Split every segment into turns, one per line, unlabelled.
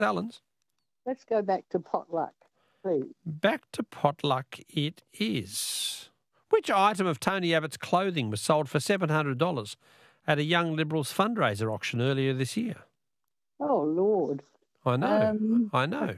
Alan's.
Let's go back to potluck, please.
Back to potluck it is. Which item of Tony Abbott's clothing was sold for $700 at a Young Liberals fundraiser auction earlier this year?
Oh, Lord.
I know. I know.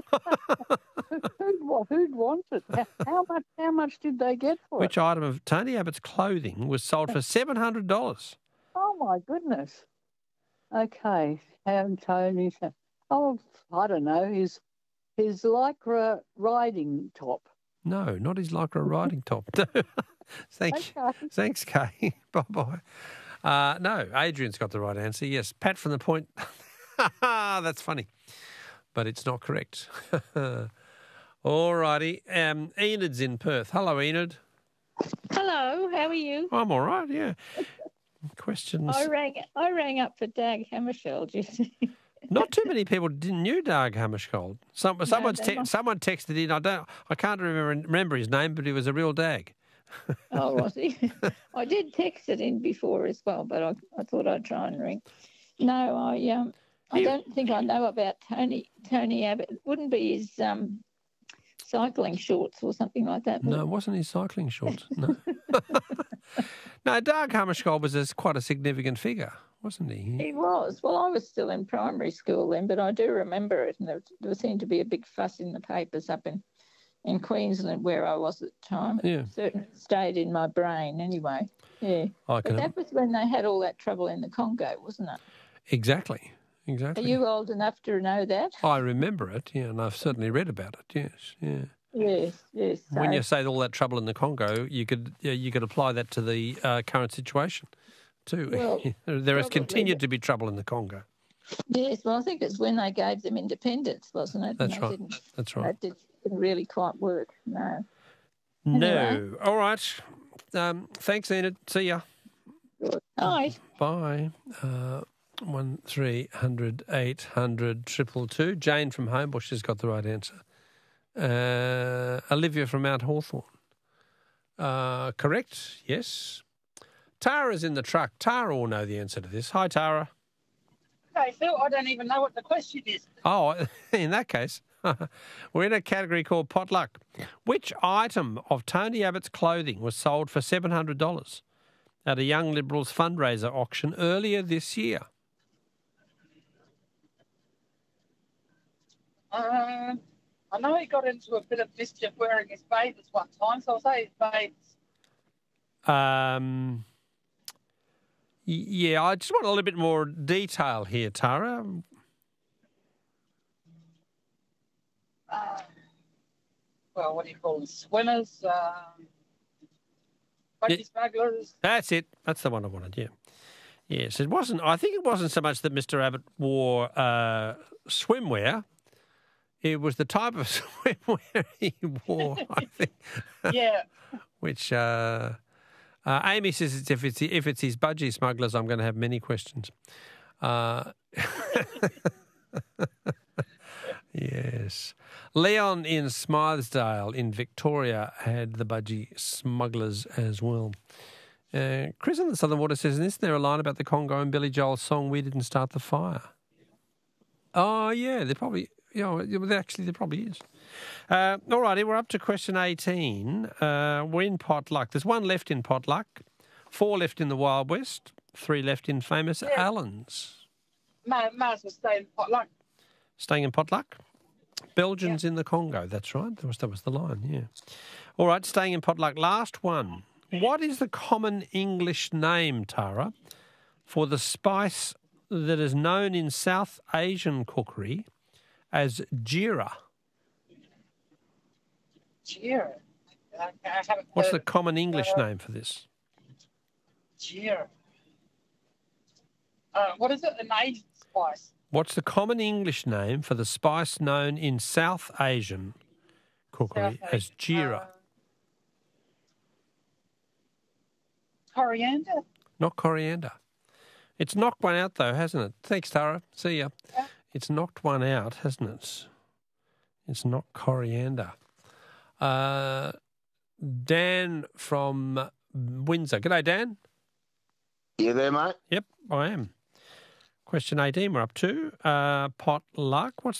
Who'd want it? How much did they get for
Which
it?
item of Tony Abbott's clothing was sold for $700?
Oh, my goodness. Okay. Tony's... Oh, I don't know. His Lycra riding top.
No, not his Lycra riding top. Thanks, Kay. Bye-bye. No, Adrian's got the right answer. Yes, Pat from the Point. That's funny, but it's not correct. All righty. Enid's in Perth. Hello, Enid.
Hello, how are you?
I'm all right, yeah. Questions?
I rang up for Dag Hammarskjöld, you see.
Not too many people knew Dag Hammarskjöld. Someone texted in. I can't remember his name, but he was a real Dag.
Oh, was he? I did text it in before as well, but I thought I'd try and ring. No, I don't think I know about Tony Abbott. It wouldn't be his cycling shorts or something like that.
No, it wasn't his cycling shorts. No. No, Dag Hammarskjöld was quite a significant figure, wasn't he?
He was. Well, I was still in primary school then, but I do remember it, and there seemed to be a big fuss in the papers up in Queensland where I was at the time.
Yeah.
It certainly stayed in my brain anyway. Yeah. But that was when they had all that trouble in the Congo, wasn't it?
Exactly.
Are you old enough to know that?
I remember it, yeah, and I've certainly read about it, yes, yeah.
Yes.
When you say all that trouble in the Congo, you could apply that to the current situation too.
Well,
there has continued to be trouble in the Congo.
Yes, well, I think it's when they gave them independence, wasn't it?
That's right. That's right.
That didn't really quite work, no.
No.
Anyway.
All right. Thanks, Enid. See ya.
Good. Bye.
Bye. 1300 800 222. Jane from Homebush has got the right answer. Olivia from Mount Hawthorn. Correct, yes. Tara's in the truck. Tara will know the answer to this. Hi, Tara.
Okay, Phil, I don't even know what the question is.
Oh, in that case, we're in a category called potluck. Which item of Tony Abbott's clothing was sold for $700 at a Young Liberals fundraiser auction earlier this year?
I know he got into a bit of mischief wearing his bathers one time, so I'll say his bathers.
Yeah, I just want a little bit more detail here, Tara.
Well, what do you call them? Swimmers, buggy smugglers.
That's it. That's the one I wanted, yeah. Yes, it wasn't. I think it wasn't so much that Mr. Abbott wore swimwear. It was the type of swimwear he wore, I think.
Yeah.
Which Amy says if it's his budgie smugglers, I'm going to have many questions. Yes. Leon in Smythesdale in Victoria had the budgie smugglers as well. Chris in the Southern Water says, isn't there a line about the Congo and Billy Joel's song, We Didn't Start the Fire? Oh, yeah, there probably... actually, there probably is. All righty, we're up to question 18. We're in potluck. There's one left in potluck, 4 left in the Wild West, 3 left in famous Allens.
Might as well stay in potluck.
Staying in potluck? Belgians in the Congo, that's right. That was the line, yeah. All right, staying in potluck. Last one. What is the common English name, Tara, for the spice that is known in South Asian cookery as jeera?
Jeera.
What's the common English name for this?
Jeera. What is it? An Asian spice.
What's the common English name for the spice known in South Asian cookery as jeera?
Coriander?
Not coriander. It's knocked one out, though, hasn't it? Thanks, Tara. See ya. Yeah. It's knocked one out, hasn't it? It's not coriander. Dan from Windsor. G'day, Dan.
You there, mate?
Yep, I am. Question 18 we're up to. Pot luck. What's